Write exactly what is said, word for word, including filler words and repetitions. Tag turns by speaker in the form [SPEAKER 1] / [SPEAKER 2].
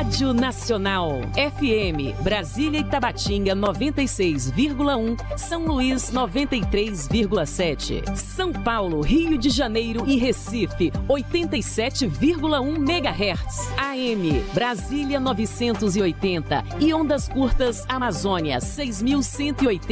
[SPEAKER 1] Rádio Nacional. F M, Brasília e Tabatinga noventa e seis vírgula um, São Luís noventa e três vírgula sete. São Paulo, Rio de Janeiro e Recife oitenta e sete vírgula um megahertz. A M, Brasília novecentos e oitenta e ondas curtas Amazônia seis mil cento e oitenta